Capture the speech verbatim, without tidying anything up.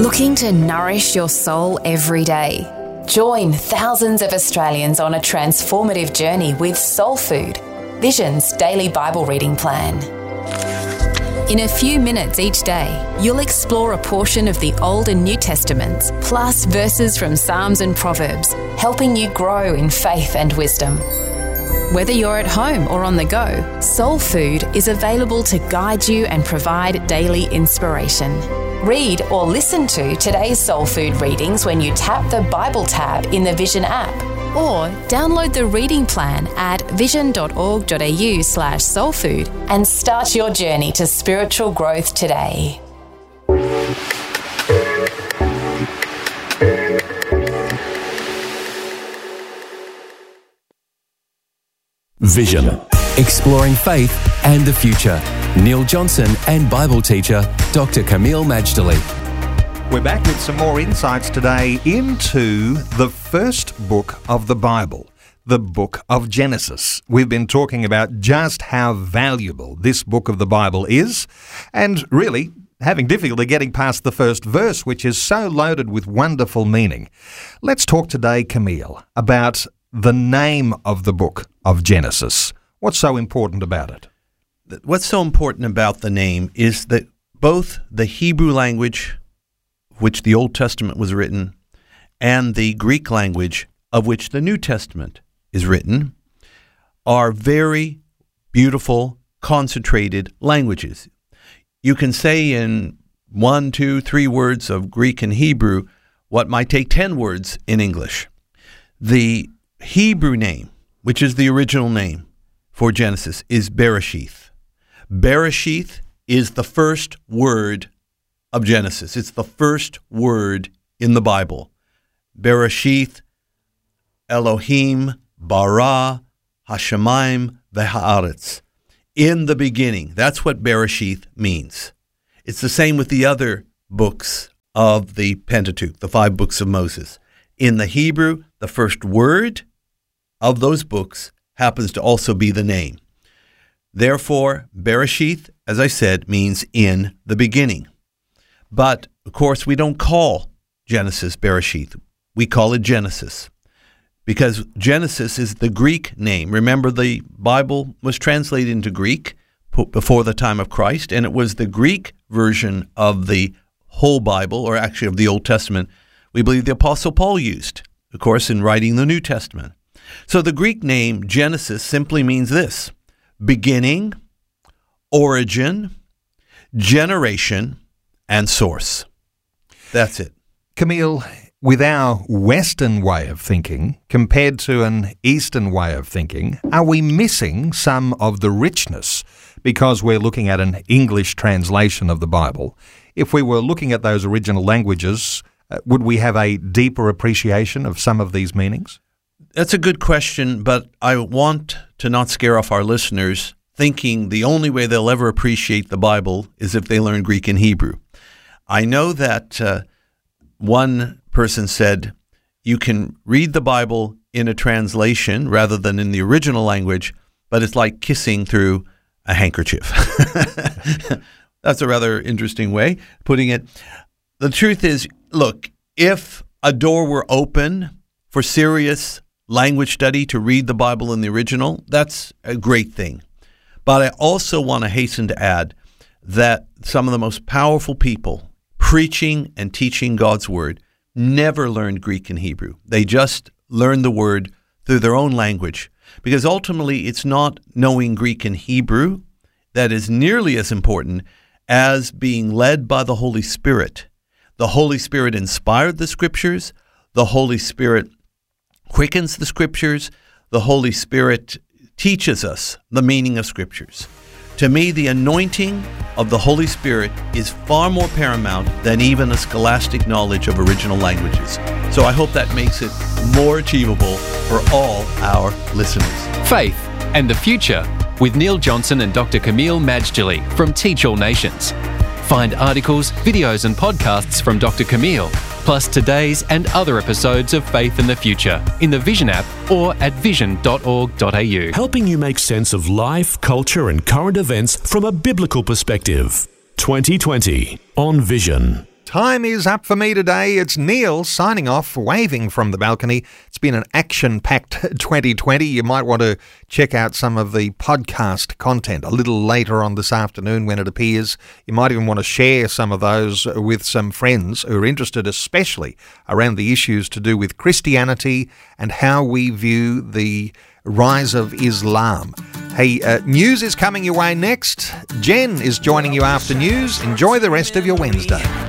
Looking to nourish your soul every day? Join thousands of Australians on a transformative journey with Soul Food, Vision's daily Bible reading plan. In a few minutes each day, you'll explore a portion of the Old and New Testaments, plus verses from Psalms and Proverbs, helping you grow in faith and wisdom. Whether you're at home or on the go, Soul Food is available to guide you and provide daily inspiration. Read or listen to today's Soul Food readings when you tap the Bible tab in the Vision app, or download the reading plan at vision.org.au slash soulfood and start your journey to spiritual growth today. Vision, exploring faith and the future. Neil Johnson and Bible teacher Doctor Kameel Majdali. We're back with some more insights today into the first book of the Bible, the book of Genesis. We've been talking about just how valuable this book of the Bible is, and really having difficulty getting past the first verse, which is so loaded with wonderful meaning. Let's talk today, Kameel, about the name of the book of Genesis. What's so important about it? What's so important about the name is that both the Hebrew language, which the Old Testament was written, and the Greek language, of which the New Testament is written, are very beautiful, concentrated languages. You can say in one, two, three words of Greek and Hebrew what might take ten words in English. The Hebrew name, which is the original name for Genesis, is Bereshith. Bereshith is the first word of Genesis. It's the first word in the Bible. Bereshith, Elohim, bara, hashemayim, v'haaretz. In the beginning. That's what Bereshith means. It's the same with the other books of the Pentateuch, the five books of Moses. In the Hebrew, the first word of those books happens to also be the name. Therefore, Bereshith, as I said, means in the beginning. But, of course, we don't call Genesis Bereshith. We call it Genesis because Genesis is the Greek name. Remember, the Bible was translated into Greek before the time of Christ, and it was the Greek version of the whole Bible, or actually of the Old Testament, we believe the Apostle Paul used, of course, in writing the New Testament. So the Greek name Genesis simply means this: beginning, origin, generation, and source. That's it. Kameel, with our Western way of thinking compared to an Eastern way of thinking, are we missing some of the richness because we're looking at an English translation of the Bible? If we were looking at those original languages, uh, would we have a deeper appreciation of some of these meanings? That's a good question, but I want to not scare off our listeners thinking the only way they'll ever appreciate the Bible is if they learn Greek and Hebrew. I know that uh, one person said you can read the Bible in a translation rather than in the original language, but it's like kissing through a handkerchief. That's a rather interesting way of putting it. The truth is, look, if a door were open for serious language study to read the Bible in the original, that's a great thing. But I also want to hasten to add that some of the most powerful people preaching and teaching God's Word never learned Greek and Hebrew. They just learned the Word through their own language, because ultimately it's not knowing Greek and Hebrew that is nearly as important as being led by the Holy Spirit. The Holy Spirit inspired the Scriptures. The Holy Spirit quickens the Scriptures. The Holy Spirit teaches us the meaning of Scriptures. To me, the anointing of the Holy Spirit is far more paramount than even a scholastic knowledge of original languages. So I hope that makes it more achievable for all our listeners. Faith and the Future with Neil Johnson and Doctor Kameel Majdali from Teach All Nations. Find articles, videos and podcasts from Doctor Kameel, plus today's and other episodes of Faith and the Future in the Vision app or at vision dot org dot a u. Helping you make sense of life, culture and current events from a biblical perspective. twenty twenty on Vision. Time is up for me today. It's Neil signing off, waving from the balcony. It's been an action-packed twenty twenty. You might want to check out some of the podcast content a little later on this afternoon when it appears. You might even want to share some of those with some friends who are interested, especially around the issues to do with Christianity and how we view the rise of Islam. Hey, uh, news is coming your way next. Jen is joining you after news. Enjoy the rest of your Wednesday.